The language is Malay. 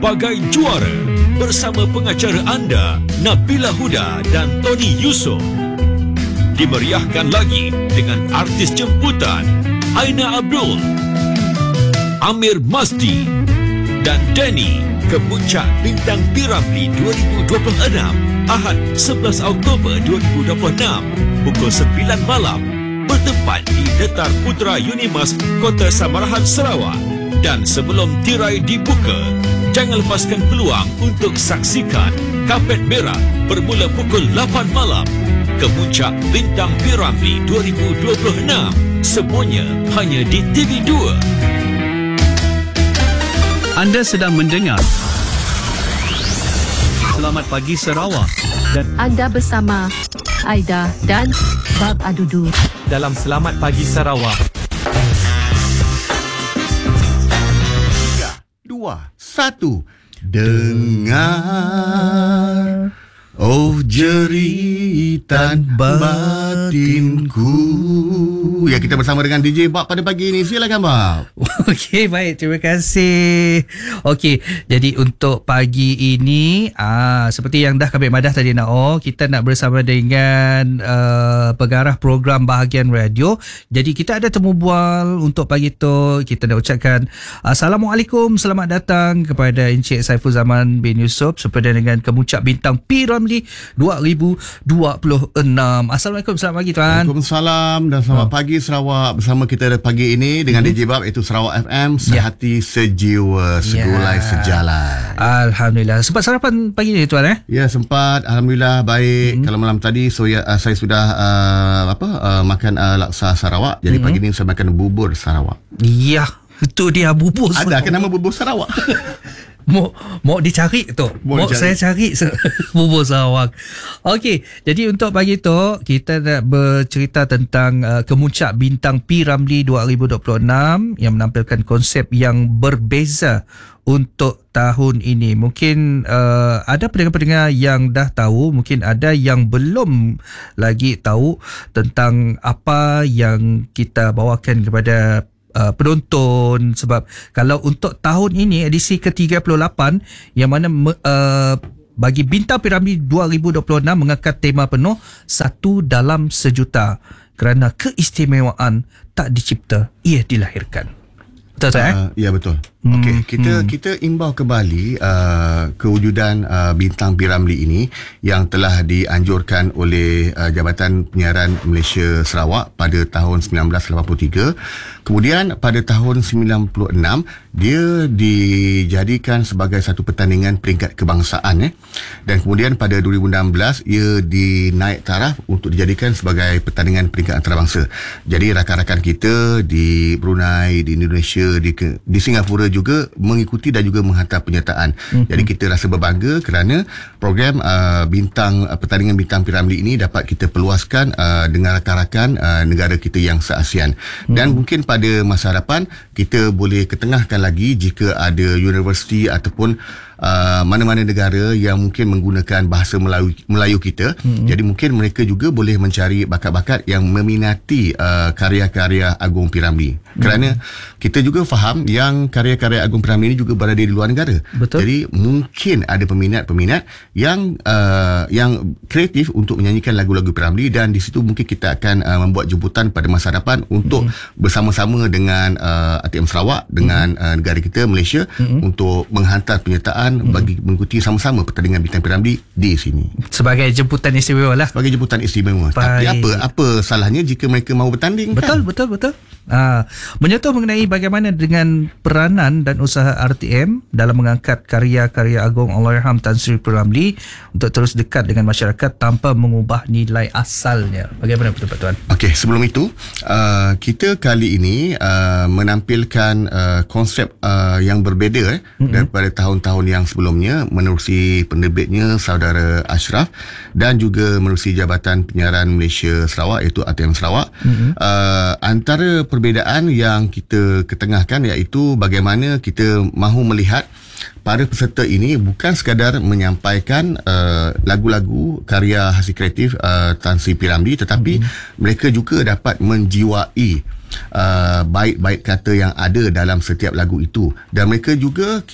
Bagai Juara bersama pengacara anda Nabila Huda dan Tony Yusof. Dimeriahkan lagi dengan artis jemputan Aina Abdul, Amir Masdi dan Danny ke Puncak Bintang Piramli 2026 Ahad 11 Oktober 2026 pukul 9 malam bertempat di Detar Putra Unimas Kota Samarahan, Sarawak. Dan sebelum tirai dibuka, jangan lepaskan peluang untuk saksikan Kapet Merah bermula pukul 8 malam ke Puncak Bintang Piramli 2026. Semuanya hanya di TV2. Anda sedang mendengar Selamat Pagi Sarawak dan anda bersama Aida dan Bab Adudu dalam Selamat Pagi Sarawak. 3, 2, 1. Dengar, oh jeritan batinku. Ya, kita bersama dengan DJ Bab pada pagi ini. Silakan Bab. Okey, baik. Terima kasih. Okey, jadi untuk pagi ini, seperti yang dah kami madah tadi kita nak bersama dengan pengarah program Bahagian Radio. Jadi kita ada temu bual untuk pagi tu. Kita nak ucapkan Assalamualaikum, selamat datang kepada Encik Saiful Zaman bin Yusof sempena dengan Kemuncak Bintang Piramli 2026. Assalamualaikum, selamat pagi tuan. Waalaikumsalam dan selamat pagi Sarawak. Bersama kita pagi ini dengan DJ Bab, iaitu Sarawak FM, sehati sejiwa, segulai sejalan. Alhamdulillah. Sempat sarapan pagi ni tuan Ya, sempat. Alhamdulillah baik. Kalau malam tadi saya sudah makan laksa Sarawak. Jadi pagi ni saya makan bubur Sarawak. Ya, itu dia bubur Sarawak. Ada ke nama bubur Sarawak? Mau dicari tu. Mau saya cari bubur Sarawak. Okey, jadi untuk pagi tu kita nak bercerita tentang Kemuncak Bintang Piramli 2026 yang menampilkan konsep yang berbeza untuk tahun ini. Mungkin ada pendengar-pendengar yang dah tahu, mungkin ada yang belum lagi tahu tentang apa yang kita bawakan kepada penonton. Sebab kalau untuk tahun ini edisi ke-38 yang mana bagi Bintang Piramli 2026 mengangkat tema penuh Satu Dalam Sejuta, kerana keistimewaan tak dicipta, ia dilahirkan. Betul ya, betul. Okey, kita imbau kembali kewujudan Bintang Piramli ini yang telah dianjurkan oleh Jabatan Penyiaran Malaysia Sarawak pada tahun 1983. Kemudian pada tahun 96 dia dijadikan sebagai satu pertandingan peringkat kebangsaan dan kemudian pada 2016 ia dinaik taraf untuk dijadikan sebagai pertandingan peringkat antarabangsa. Jadi rakan-rakan kita di Brunei, di Indonesia, di Singapura juga mengikuti dan juga menghantar penyertaan. Jadi kita rasa berbangga kerana program pertandingan Bintang Piramli ini dapat kita peluaskan dengan rakan-rakan negara kita yang se-ASEAN. Dan mungkin pada masa hadapan kita boleh ketengahkan lagi jika ada universiti ataupun mana-mana negara yang mungkin menggunakan bahasa Melayu kita. Jadi mungkin mereka juga boleh mencari bakat-bakat yang meminati karya-karya Agung Piramli. Kerana kita juga faham yang karya-karya Agung Piramli ini juga berada di luar negara. Betul. Jadi mungkin ada peminat-peminat yang kreatif untuk menyanyikan lagu-lagu Piramli, dan di situ mungkin kita akan membuat jemputan pada masa hadapan untuk bersama-sama dengan ATM Sarawak, dengan negara kita Malaysia, untuk menghantar penyertaan bagi mengikuti sama-sama pertandingan Bintang Piramli di sini. Sebagai jemputan istimewa lah. Sebagai jemputan istimewa. Tapi apa salahnya jika mereka mahu bertanding? Betul. Menyentuh mengenai bagaimana dengan peranan dan usaha RTM dalam mengangkat karya-karya Agung Allahyarham Tan Sri Piramli untuk terus dekat dengan masyarakat tanpa mengubah nilai asalnya. Bagaimana pendapat tuan? Okey, sebelum itu kita kali ini menampilkan konsep yang berbeza daripada tahun-tahun yang sebelumnya menerusi penerbitnya Saudara Ashraf dan juga menerusi Jabatan Penyiaran Malaysia Sarawak, iaitu ATM Sarawak. Antara perbezaan yang kita ketengahkan iaitu bagaimana kita mahu melihat para peserta ini bukan sekadar menyampaikan lagu-lagu karya hasil kreatif Tan Sri Piramli, tetapi mereka juga dapat menjiwai baik-baik kata yang ada dalam setiap lagu itu, dan mereka juga